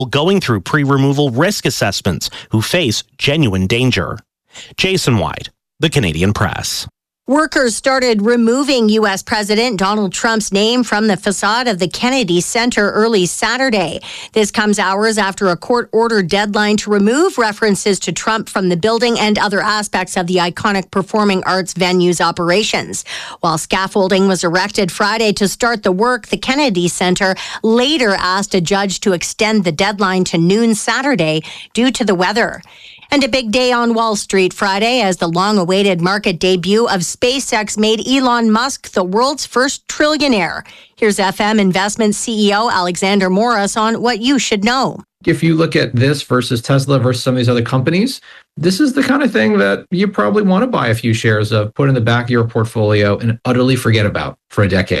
going through pre-removal risk assessments who face genuine danger. Jason White, The Canadian Press. Workers started removing U.S. President Donald Trump's name from the facade of the Kennedy Center early Saturday. This comes hours after a court-ordered deadline to remove references to Trump from the building and other aspects of the iconic performing arts venue's operations. While scaffolding was erected Friday to start the work, the Kennedy Center later asked a judge to extend the deadline to noon Saturday due to the weather. And a big day on Wall Street Friday as the long-awaited market debut of SpaceX made Elon Musk the world's first trillionaire. Here's FM Investment CEO Alexander Morris on what you should know. If you look at this versus Tesla versus some of these other companies, this is the kind of thing that you probably want to buy a few shares of, put in the back of your portfolio, and utterly forget about for a decade.